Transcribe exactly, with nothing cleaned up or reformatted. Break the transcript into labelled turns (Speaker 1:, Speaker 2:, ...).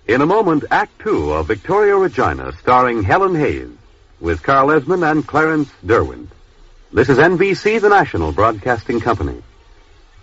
Speaker 1: In a moment, Act Two of Victoria Regina, starring Helen Hayes, with Carl Esmond and Clarence Derwent. This is N B C, the national broadcasting company.